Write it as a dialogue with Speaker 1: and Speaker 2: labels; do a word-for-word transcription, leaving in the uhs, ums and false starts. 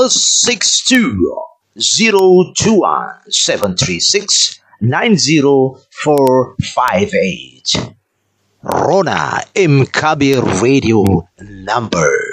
Speaker 1: plus six two zero two one seven three six nine zero four five eight. Rona M K B Radio number.